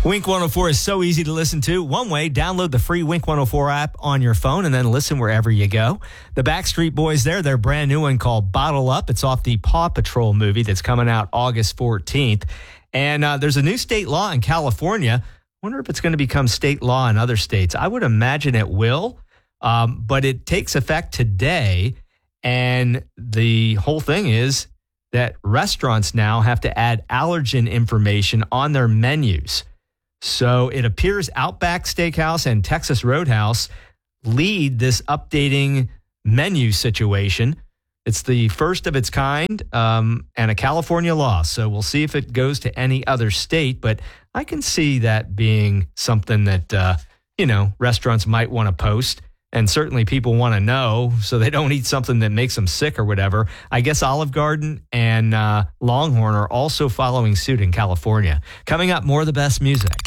Wink 104 is so easy to listen to. One way, download the free Wink 104 app on your phone and then listen wherever you go. The Backstreet Boys there, their brand new one called Bottle Up. It's off the Paw Patrol movie that's coming out August 14th. And there's a new state law in California. Wonder if it's going to become state law in other states. I would imagine it will, but it takes effect today. And the whole thing is that restaurants now have to add allergen information on their menus. So it appears Outback Steakhouse and Texas Roadhouse lead this updating menu situation. It's the first of its kind and a California law. So we'll see if it goes to any other state. But I can see that being something that, restaurants might want to post. And certainly people want to know so they don't eat something that makes them sick or whatever. I guess Olive Garden and Longhorn are also following suit in California. Coming up, more of the best music.